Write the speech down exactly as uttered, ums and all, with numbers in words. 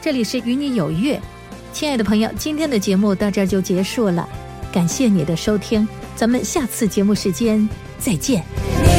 这里是与你有约。亲爱的朋友，今天的节目到这儿就结束了，感谢你的收听，咱们下次节目时间再见。